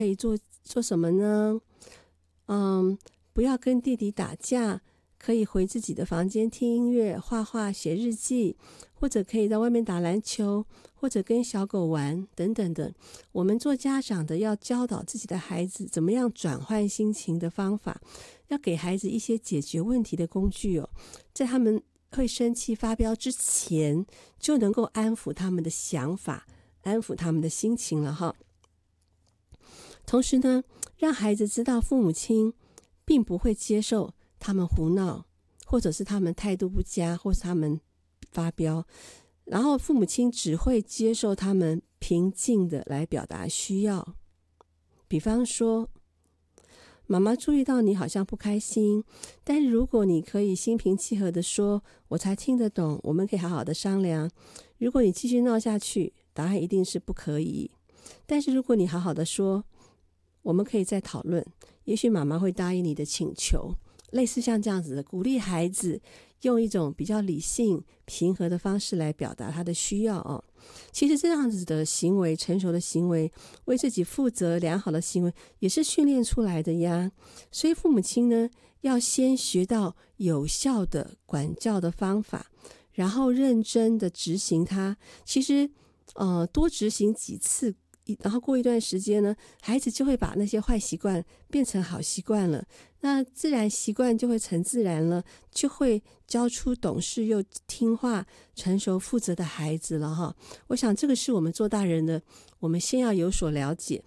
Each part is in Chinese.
可以做什么呢？不要跟弟弟打架，可以回自己的房间听音乐、画画、写日记，或者可以在外面打篮球，或者跟小狗玩等等的。我们做家长的要教导自己的孩子怎么样转换心情的方法，要给孩子一些解决问题的工具哦，在他们会生气发飙之前，就能够安抚他们的想法，安抚他们的心情了哈。同时呢，让孩子知道父母亲并不会接受他们胡闹，或者是他们态度不佳，或是他们发飙，然后父母亲只会接受他们平静的来表达需要。比方说，妈妈注意到你好像不开心，但是如果你可以心平气和的说，我才听得懂，我们可以好好的商量。如果你继续闹下去，答案一定是不可以。但是如果你好好的说，我们可以再讨论，也许妈妈会答应你的请求。类似像这样子的鼓励孩子用一种比较理性平和的方式来表达他的需要哦。其实这样子的行为，成熟的行为，为自己负责良好的行为，也是训练出来的呀。所以父母亲呢，要先学到有效的管教的方法，然后认真的执行它。其实多执行几次，然后过一段时间呢，孩子就会把那些坏习惯变成好习惯了，那自然习惯就会成自然了，就会教出懂事又听话、成熟负责的孩子了哈。我想这个是我们做大人的，我们先要有所了解。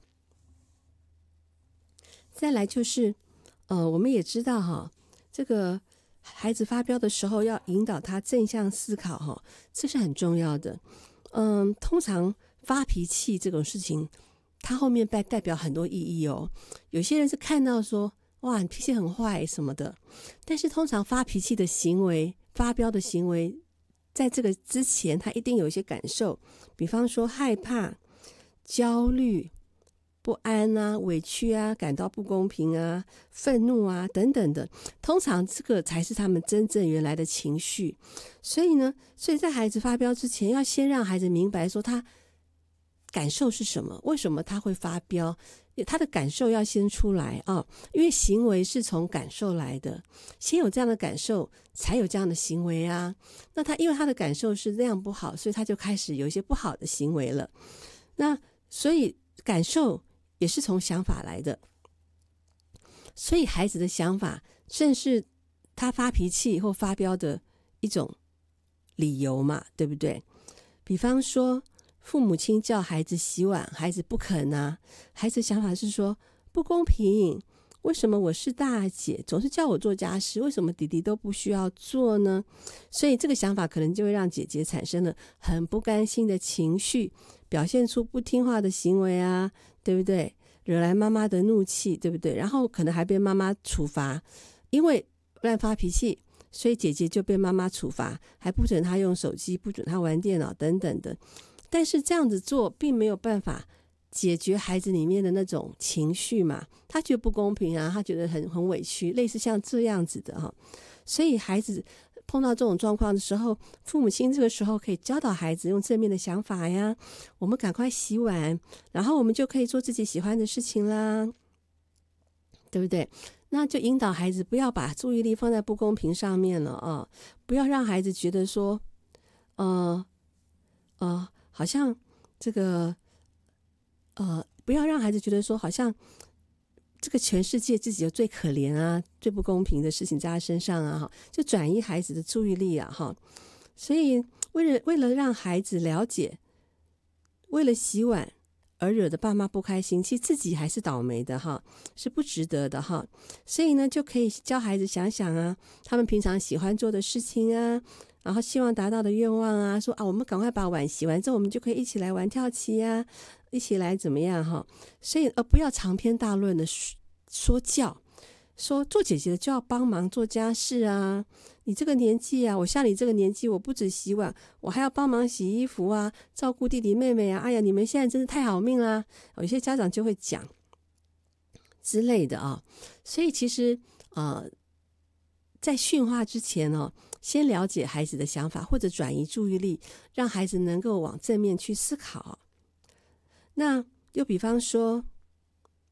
再来就是我们也知道哈，这个孩子发飙的时候要引导他正向思考哈，这是很重要的。通常发脾气这种事情，它后面代表很多意义哦。有些人是看到说，哇，你脾气很坏什么的，但是通常发脾气的行为、发飙的行为，在这个之前，他一定有一些感受，比方说害怕、焦虑、不安啊、委屈啊、感到不公平啊、愤怒啊等等的，通常这个才是他们真正原来的情绪。所以在孩子发飙之前，要先让孩子明白说他感受是什么，为什么他会发飙，他的感受要先出来啊，因为行为是从感受来的，先有这样的感受，才有这样的行为啊。那他因为他的感受是那样不好，所以他就开始有一些不好的行为了。那所以感受也是从想法来的，所以孩子的想法正是他发脾气或发飙的一种理由嘛，对不对？比方说父母亲叫孩子洗碗，孩子不肯啊，孩子想法是说不公平，为什么我是大姐总是叫我做家事，为什么弟弟都不需要做呢？所以这个想法可能就会让姐姐产生了很不甘心的情绪，表现出不听话的行为啊，对不对？惹来妈妈的怒气，对不对？然后可能还被妈妈处罚，因为乱发脾气，所以姐姐就被妈妈处罚，还不准她用手机，不准她玩电脑等等的。但是这样子做并没有办法解决孩子里面的那种情绪嘛，他觉得不公平啊，他觉得很委屈，类似像这样子的哈。所以孩子碰到这种状况的时候，父母亲这个时候可以教导孩子用正面的想法呀，我们赶快洗碗，然后我们就可以做自己喜欢的事情啦，对不对？那就引导孩子不要把注意力放在不公平上面了啊，不要让孩子觉得说好像这个不要让孩子觉得说好像这个全世界自己有最可怜啊、最不公平的事情在他身上啊，就转移孩子的注意力啊哈。所以为了让孩子了解，为了洗碗而惹得爸妈不开心，其实自己还是倒霉的哈，是不值得的哈。所以呢，就可以教孩子想想啊，他们平常喜欢做的事情啊，然后希望达到的愿望啊，说啊，我们赶快把碗洗完之后，我们就可以一起来玩跳棋啊，一起来怎么样哈。所以不要长篇大论的说教，说做姐姐的就要帮忙做家事啊，你这个年纪啊，我像你这个年纪，我不止洗碗，我还要帮忙洗衣服啊，照顾弟弟妹妹啊，哎呀，你们现在真是太好命啦。有些家长就会讲之类的啊。所以其实在训话之前先了解孩子的想法，或者转移注意力，让孩子能够往正面去思考。那又比方说